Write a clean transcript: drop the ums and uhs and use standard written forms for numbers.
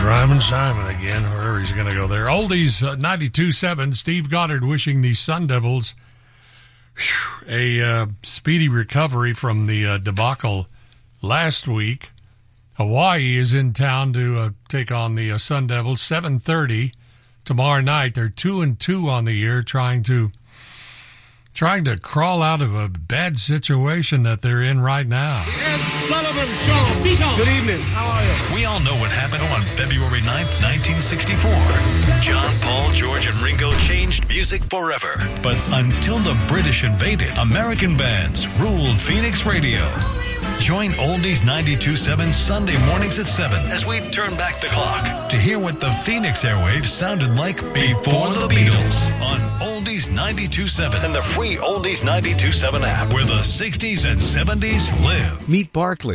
Ryman Simon again, wherever he's going to go there. Oldies 92.7, Steve Goddard wishing the Sun Devils a speedy recovery from the debacle last week. Hawaii is in town to take on the Sun Devils, 7:30 tomorrow night. They're 2-2 on the year, trying to crawl out of a bad situation that they're in right now. Ed Sullivan Show. Good evening. How are you? We all know what happened on February 9th, 1964. John, Paul, George, and Ringo changed music forever. But until the British invaded, American bands ruled Phoenix radio. Join Oldies 92.7 Sunday mornings at 7 as we turn back the clock to hear what the Phoenix airwaves sounded like before the Beatles on Oldies 92.7 and the free Oldies 92.7 app, where the 60s and 70s live. Meet Barclay.